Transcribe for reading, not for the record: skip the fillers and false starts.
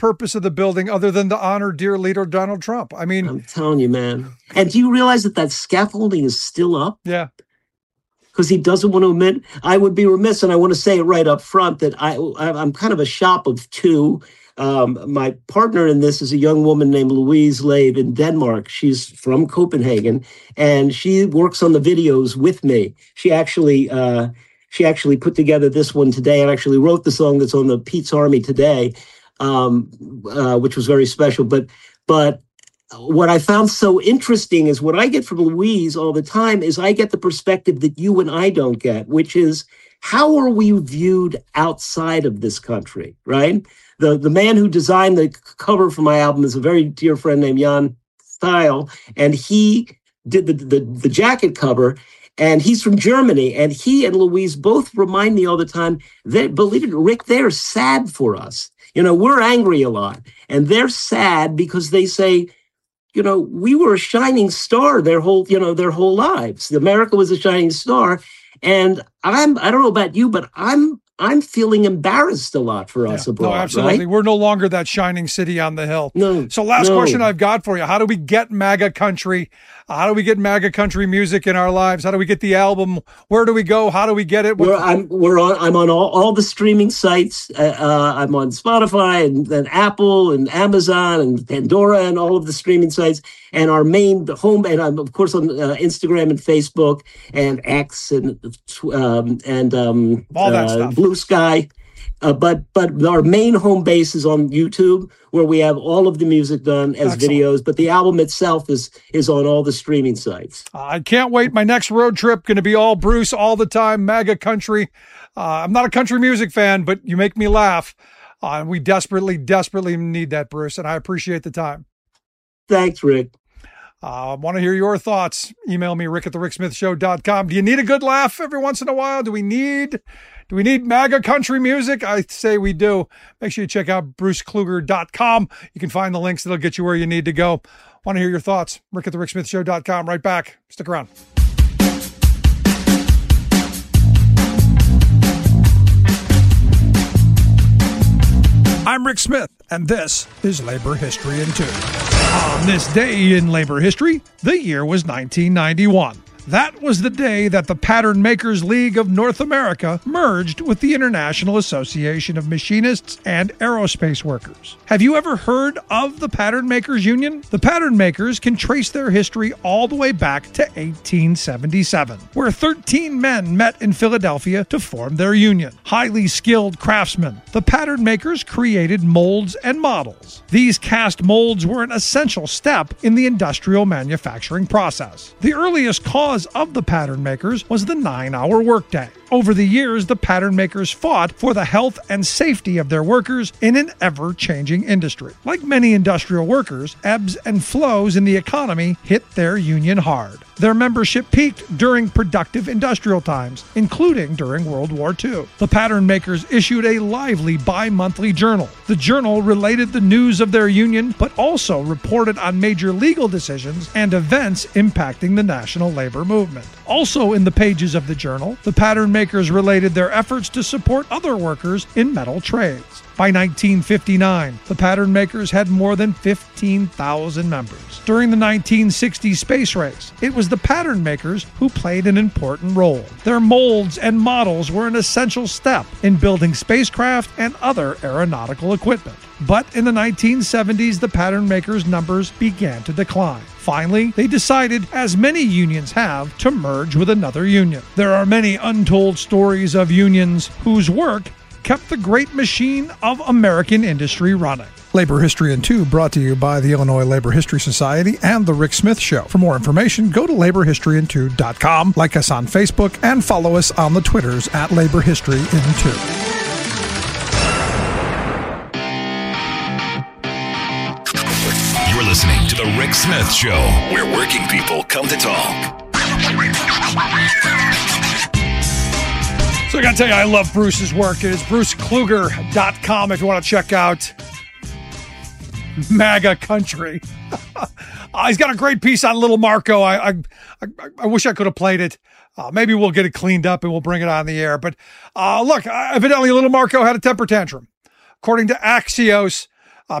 purpose of the building other than to honor dear leader Donald Trump. I mean, I'm telling you, man. And do you realize that scaffolding is still up? Yeah. Because he doesn't want to admit. I would be remiss, and I want to say it right up front, that I'm kind of a shop of two. My partner in this is a young woman named Louise Lave in Denmark. She's from Copenhagen, and she works on the videos with me. She actually put together this one today, and actually wrote the song that's on the Pete's Army today, which was very special. But what I found so interesting is what I get from Louise all the time is I get the perspective that you and I don't get, which is how are we viewed outside of this country, right? The man who designed the cover for my album is a very dear friend named Jan Style, and he did the jacket cover, and he's from Germany, and he and Louise both remind me all the time that, believe it, Rick, they're sad for us. We're angry a lot, and they're sad because they say, we were a shining star their whole lives. America was a shining star. And I don't know about you, but I'm feeling embarrassed a lot for us abroad. No, absolutely. Right? We're no longer that shining city on the hill. No. So last question I've got for you. How do we get MAGA country? How do we get MAGA country music in our lives? How do we get the album? Where do we go? How do we get it? I'm on all the streaming sites. I'm on Spotify and Apple and Amazon and Pandora and all of the streaming sites. And our main home, and I'm of course on Instagram and Facebook and X and all that stuff. Blue Sky. But our main home base is on YouTube, where we have all of the music done as videos. But the album itself is on all the streaming sites. I can't wait. My next road trip going to be all Bruce all the time, MAGA country. I'm not a country music fan, but you make me laugh. We desperately need that, Bruce, and I appreciate the time. Thanks, Rick. I want to hear your thoughts. Email me, rick@thericksmithshow.com. Do you need a good laugh every once in a while? Do we need MAGA country music? I say we do. Make sure you check out brucekluger.com. You can find the links that'll get you where you need to go. Want to hear your thoughts? rick@thericksmithshow.com. Right back. Stick around. I'm Rick Smith, and this is Labor History in 2. On this day in labor history, the year was 1991. That was the day that the Pattern Makers League of North America merged with the International Association of Machinists and Aerospace Workers. Have you ever heard of the Pattern Makers Union? The Pattern Makers can trace their history all the way back to 1877, where 13 men met in Philadelphia to form their union. Highly skilled craftsmen, the Pattern Makers created molds and models. These cast molds were an essential step in the industrial manufacturing process. The earliest cause of the Pattern Makers was the 9-hour workday. Over the years, the Pattern Makers fought for the health and safety of their workers in an ever-changing industry. Like many industrial workers, ebbs and flows in the economy hit their union hard. Their membership peaked during productive industrial times, including during World War II. The Pattern Makers issued a lively bi-monthly journal. The journal related the news of their union, but also reported on major legal decisions and events impacting the national labor movement. Also in the pages of the journal, the Pattern Makers related their efforts to support other workers in metal trades. By 1959, the Pattern Makers had more than 15,000 members. During the 1960 space race, it was the Pattern Makers who played an important role. Their molds and models were an essential step in building spacecraft and other aeronautical equipment. But in the 1970s, the Pattern Makers' numbers began to decline. Finally, they decided, as many unions have, to merge with another union. There are many untold stories of unions whose work kept the great machine of American industry running. Labor History in 2 brought to you by the Illinois Labor History Society and The Rick Smith Show. For more information, go to laborhistoryin2.com, like us on Facebook, and follow us on the Twitters at Labor History in 2. You're listening to The Rick Smith Show, where working people come to talk. So I got to tell you, I love Bruce's work. It is brucekluger.com if you want to check out MAGA country. He's got a great piece on Little Marco. I wish I could have played it. Maybe we'll get it cleaned up and we'll bring it on the air. But look, evidently Little Marco had a temper tantrum. According to Axios,